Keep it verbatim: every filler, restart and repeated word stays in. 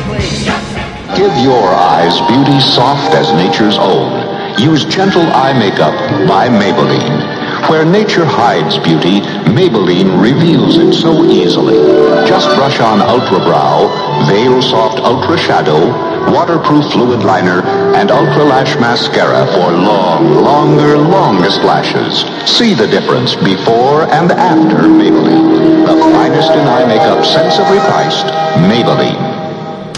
Give your eyes beauty soft as nature's own. Use Gentle Eye Makeup by Maybelline. Where nature hides beauty, Maybelline reveals it so easily. Just brush on Ultra Brow, Veil Soft Ultra Shadow, Waterproof Fluid Liner, and Ultra Lash Mascara for long, longer, longest lashes. See the difference before and after Maybelline. The finest in eye makeup, sensibly priced, Maybelline.